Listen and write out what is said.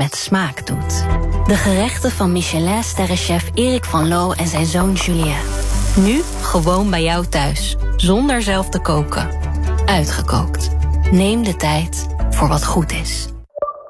met smaak doet. De gerechten van Michelin-sterrenchef Erik van Loo en zijn zoon Julien. Nu gewoon bij jou thuis, zonder zelf te koken. Uitgekookt. Neem de tijd voor wat goed is.